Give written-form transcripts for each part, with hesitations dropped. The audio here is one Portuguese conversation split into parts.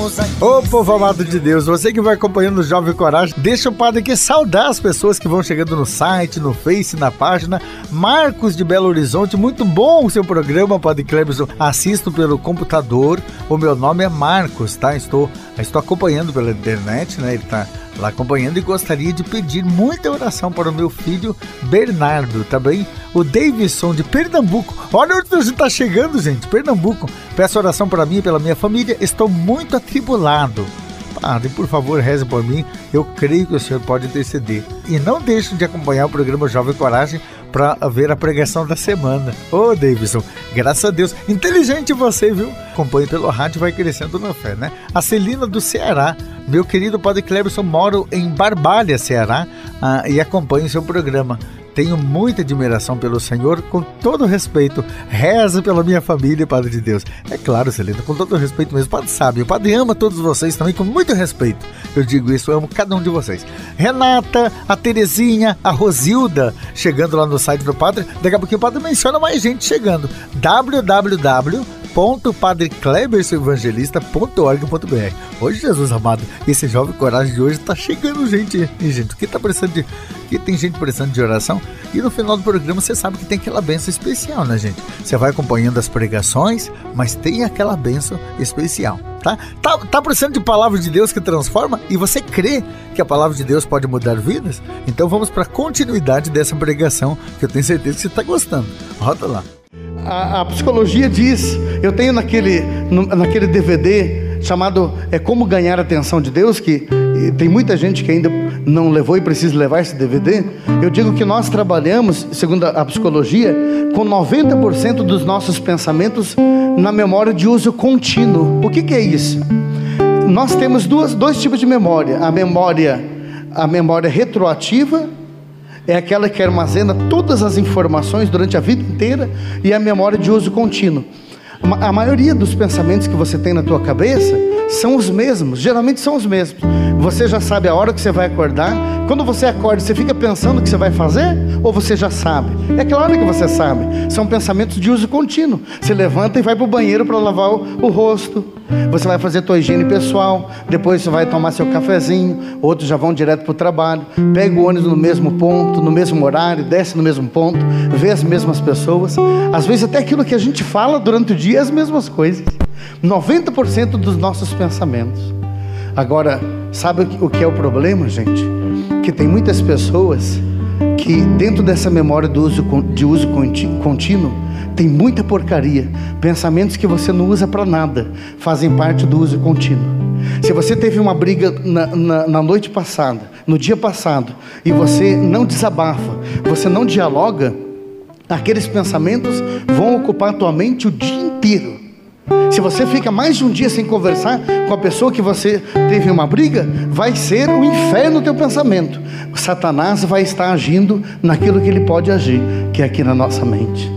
Ô povo amado de Deus, você que vai acompanhando o Jovem Coragem, deixa o padre aqui saudar as pessoas que vão chegando no site, no Face, na página. Marcos de Belo Horizonte, muito bom o seu programa, Padre Cleberson. Assisto pelo computador, o meu nome é Marcos, tá? Estou acompanhando pela internet, né? Ele tá lá acompanhando e gostaria de pedir muita oração para o meu filho Bernardo, tá bem? O Davidson de Pernambuco. Olha onde você está chegando, gente, Pernambuco. Peço oração para mim e pela minha família, estou muito atribulado. Padre, por favor, reze por mim, eu creio que o senhor pode interceder. E não deixe de acompanhar o programa Jovem Coragem para ver a pregação da semana. Ô, Davidson, graças a Deus, inteligente você, viu? Acompanhe pelo rádio e vai crescendo na fé, né? A Celina do Ceará, meu querido Padre Cleberson, moro em Barbalha, Ceará, e acompanho o seu programa. Tenho muita admiração pelo Senhor, com todo respeito. Reza pela minha família, Padre de Deus. É claro, Celina, com todo respeito mesmo. O Padre sabe, o Padre ama todos vocês também com muito respeito. Eu digo isso, eu amo cada um de vocês. Renata, a Terezinha, a Rosilda, chegando lá no site do Padre. Daqui a pouquinho o Padre menciona mais gente chegando. www.padreclebersonevangelista.org.br. Hoje, Jesus amado, esse Jovem Coragem de hoje tá chegando gente. E, gente, o que tá precisando de... que tem gente precisando de oração, e no final do programa você sabe que tem aquela bênção especial, né, gente? Você vai acompanhando as pregações, mas tem aquela bênção especial, tá? Tá precisando de palavra de Deus que transforma, e você crê que a palavra de Deus pode mudar vidas? Então vamos para a continuidade dessa pregação, que eu tenho certeza que você está gostando. Roda lá. A psicologia diz, eu tenho naquele DVD chamado Como Ganhar a Atenção de Deus, que tem muita gente que ainda não levou e precisa levar esse DVD. Eu digo que nós trabalhamos, segundo a psicologia, com 90% dos nossos pensamentos na memória de uso contínuo. O que é isso? Nós temos dois tipos de memória. A memória retroativa é aquela que armazena todas as informações durante a vida inteira, e a memória de uso contínuo. A maioria dos pensamentos que você tem na tua cabeça são os mesmos, geralmente são os mesmos. Você já sabe a hora que você vai acordar. Quando você acorda, você fica pensando o que você vai fazer? Ou você já sabe? É claro que você sabe. São pensamentos de uso contínuo. Você levanta e vai para o banheiro para lavar o rosto. Você vai fazer a tua higiene pessoal. Depois você vai tomar seu cafezinho. Outros já vão direto para o trabalho. Pega o ônibus no mesmo ponto, no mesmo horário, desce no mesmo ponto, vê as mesmas pessoas. Às vezes até aquilo que a gente fala durante o dia é as mesmas coisas. 90% dos nossos pensamentos. Agora, sabe o que é o problema, gente? Que tem muitas pessoas que dentro dessa memória de uso contínuo tem muita porcaria. Pensamentos que você não usa para nada fazem parte do uso contínuo. Se você teve uma briga na noite passada, no dia passado, e você não desabafa, você não dialoga, aqueles pensamentos vão ocupar a tua mente o dia inteiro. Se você fica mais de um dia sem conversar com a pessoa que você teve uma briga, vai ser um inferno o teu pensamento. O Satanás vai estar agindo naquilo que ele pode agir, que é aqui na nossa mente.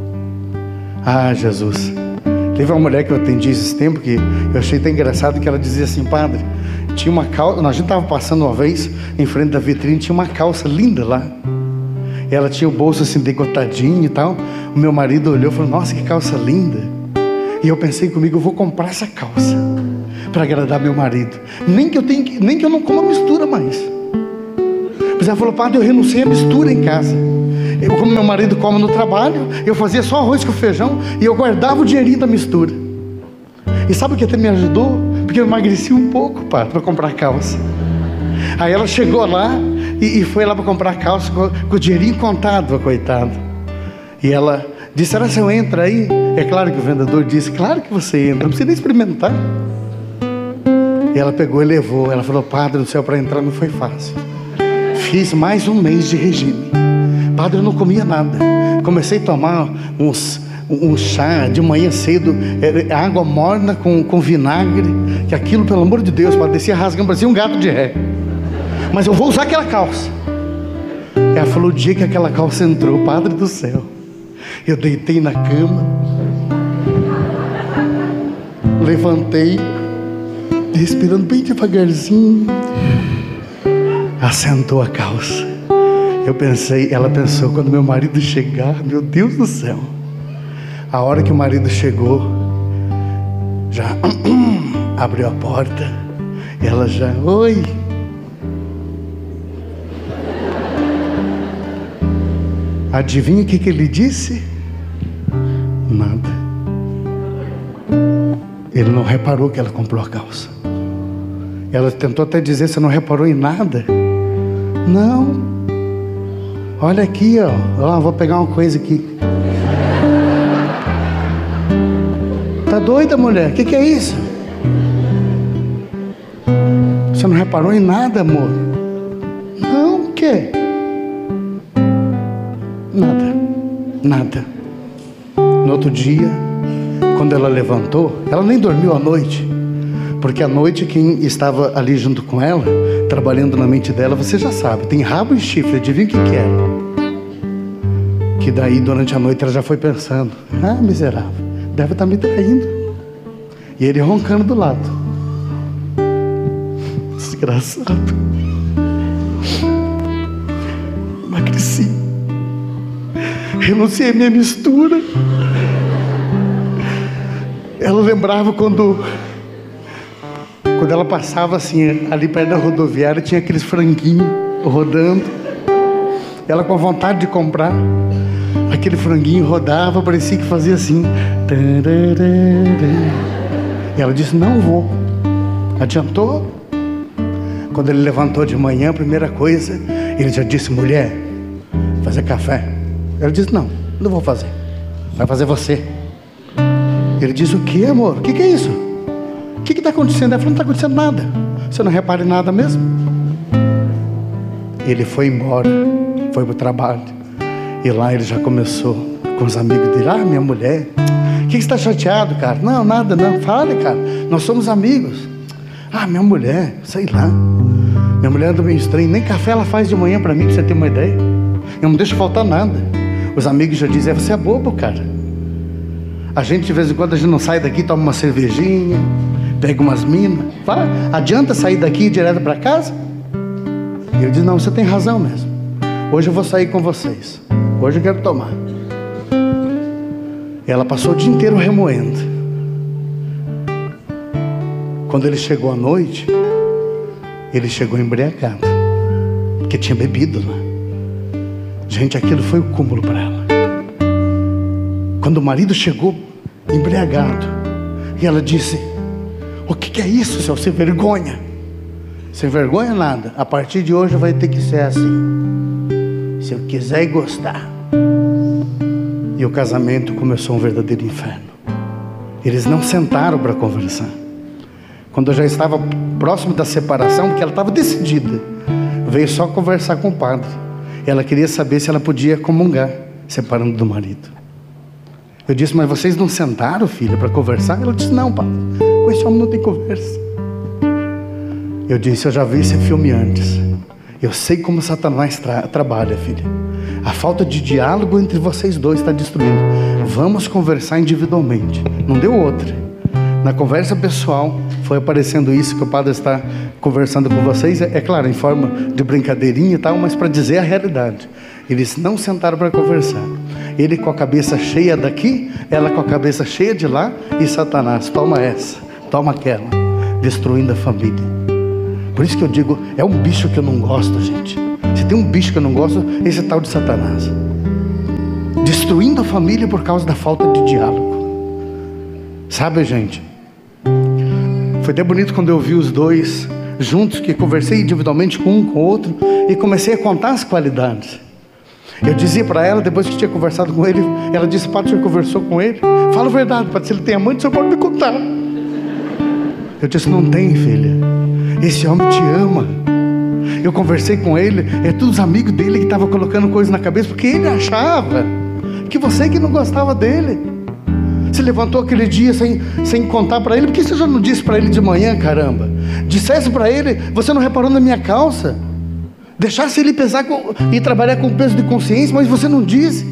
Ah, Jesus. Teve uma mulher que eu atendi esse tempo que eu achei tão engraçado, que ela dizia assim: padre, tinha uma calça, a gente estava passando uma vez em frente da vitrine, tinha uma calça linda lá. Ela tinha o bolso assim decotadinho e tal. O meu marido olhou e falou: nossa, que calça linda. E eu pensei comigo, eu vou comprar essa calça para agradar meu marido. Nem que eu não coma mistura mais. Mas ela falou: padre, eu renunciei à mistura em casa. Como meu marido come no trabalho, eu fazia só arroz com feijão e eu guardava o dinheirinho da mistura. E sabe o que até me ajudou? Porque eu emagreci um pouco, padre, para comprar calça. Aí ela chegou lá e foi lá para comprar calça com o dinheirinho contado, coitado. E ela disse: será que eu entro aí? É claro que o vendedor disse: claro que você entra, não precisa nem experimentar. E ela pegou e levou. Ela falou: padre do céu, para entrar não foi fácil. Fiz mais um mês de regime. Padre, eu não comia nada. Comecei a tomar um chá de manhã cedo, água morna com vinagre, que aquilo, pelo amor de Deus, padre, descia rasgando, parecia um gato de ré. Mas eu vou usar aquela calça. Ela falou: o dia que aquela calça entrou, padre do céu, eu deitei na cama, levantei, respirando bem devagarzinho, assentou a calça. Ela pensou: quando meu marido chegar, meu Deus do céu. A hora que o marido chegou, já Abriu a porta. Ela já, oi. Adivinha o que ele disse? Nada. Ele não reparou que ela comprou a calça. Ela tentou até dizer, você não reparou em nada? Não. Olha aqui, ó, vou pegar uma coisa aqui. Tá doida, mulher? O que é isso? Você não reparou em nada, amor? Não, o quê? Nada. No outro dia, quando ela levantou, ela nem dormiu à noite, porque à noite quem estava ali junto com ela, trabalhando na mente dela, você já sabe, tem rabo e chifre, adivinha o que era? Que daí durante a noite ela já foi pensando, miserável, deve estar me traindo. E ele roncando do lado. Desgraçado. Emagreci. Renunciei à minha mistura. Ela lembrava quando ela passava assim, ali perto da rodoviária, tinha aqueles franguinhos rodando. Ela com vontade de comprar. Aquele franguinho rodava, parecia que fazia assim. E ela disse, não vou. Adiantou. Quando ele levantou de manhã, a primeira coisa, ele já disse, mulher, fazer café. Ela disse, não vou fazer. Vai fazer você. Ele disse, o que, amor? O que é isso? O que está acontecendo? Ela falou, não está acontecendo nada. Você não repara em nada mesmo? Ele foi embora, foi para o trabalho. E lá ele já começou com os amigos dele. Minha mulher, o que você está chateado, cara? Não, nada não, fale, cara, nós somos amigos. Minha mulher, sei lá, minha mulher anda meio estranha, nem café ela faz de manhã para mim, pra você ter uma ideia. Eu não deixo faltar nada. Os amigos já dizem, você é bobo, cara. A gente de vez em quando a gente não sai daqui, toma uma cervejinha, pega umas minas. Fala, adianta sair daqui e ir direto para casa? E ele diz, não, você tem razão mesmo. Hoje eu vou sair com vocês. Hoje eu quero tomar. Ela passou o dia inteiro remoendo. Quando ele chegou à noite, ele chegou embriagado, porque tinha bebido lá. Gente, aquilo foi o cúmulo para ela. Quando o marido chegou embriagado, e ela disse, o que é isso, seu sem vergonha? Sem vergonha nada, a partir de hoje vai ter que ser assim, se eu quiser e gostar. E o casamento começou um verdadeiro inferno. Eles não sentaram para conversar. Quando eu já estava próximo da separação, porque ela estava decidida, veio só conversar com o padre. Ela queria saber se ela podia comungar, separando do marido. Eu disse, mas vocês não sentaram, filha, para conversar? Ela disse, não, padre, com esse homem não tem conversa. Eu disse, eu já vi esse filme antes. Eu sei como Satanás trabalha, filha. A falta de diálogo entre vocês dois está destruindo. Vamos conversar individualmente. Não deu outra. Na conversa pessoal, foi aparecendo isso que o padre está conversando com vocês. É claro, em forma de brincadeirinha e tal, mas para dizer a realidade. Eles não sentaram para conversar. Ele com a cabeça cheia daqui, ela com a cabeça cheia de lá. E Satanás, toma essa, toma aquela, destruindo a família. Por isso que eu digo, é um bicho que eu não gosto, gente. Se tem um bicho que eu não gosto, esse tal de Satanás. Destruindo a família por causa da falta de diálogo. Sabe, gente? Foi até bonito quando eu vi os dois juntos, que conversei individualmente com um, com o outro, e comecei a contar as qualidades. Eu dizia para ela, depois que tinha conversado com ele, ela disse, padre, o senhor conversou com ele? Fala a verdade, padre, se ele tem amante, o senhor pode me contar. Eu disse, não tem, filha. Esse homem te ama. Eu conversei com ele, é todos os amigos dele que estavam colocando coisas na cabeça, porque ele achava que você que não gostava dele. Você levantou aquele dia sem contar para ele. Por que você já não disse para ele de manhã, caramba? Dissesse para ele, você não reparou na minha calça? Deixasse ele pesar e trabalhar com peso de consciência, mas você não disse.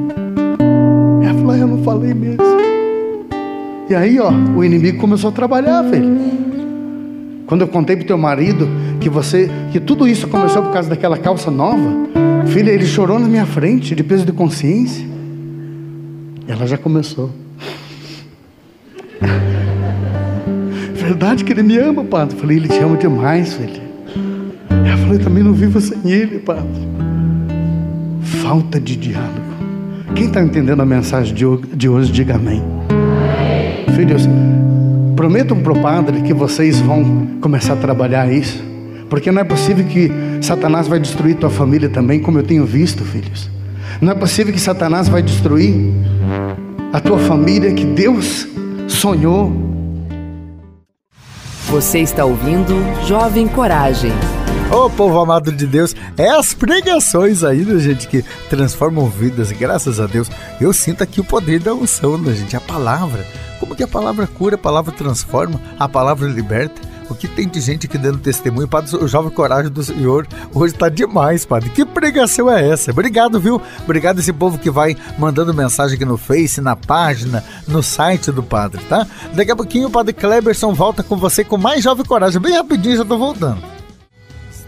Ela falou, eu não falei mesmo. E aí, o inimigo começou a trabalhar, filho. Quando eu contei pro teu marido que tudo isso começou por causa daquela calça nova, filha, ele chorou na minha frente de peso de consciência. Ela já começou. verdade que ele me ama, padre? Eu falei, ele te ama demais, filho. Eu falei, também não vivo sem ele, padre. Falta de diálogo. Quem está entendendo a mensagem de hoje, diga amém. Filhos, prometam para o padre que vocês vão começar a trabalhar isso, porque não é possível que Satanás vai destruir tua família também, como eu tenho visto, filhos. Não é possível que Satanás vai destruir a tua família que Deus sonhou. Você está ouvindo Jovem Coragem. Ô povo amado de Deus, é as pregações aí, né, gente, que transformam vidas, e graças a Deus eu sinto aqui o poder da unção, né, gente, a palavra. Como que a palavra cura, a palavra transforma, a palavra liberta. O que tem de gente aqui dando testemunho, Padre, o Jovem Coragem do Senhor hoje tá demais, Padre. Que pregação é essa? Obrigado, viu? Obrigado esse povo que vai mandando mensagem aqui no Face, na página, no site do Padre, tá? Daqui a pouquinho o Padre Kleberson volta com você com mais Jovem Coragem. Bem rapidinho, já tô voltando.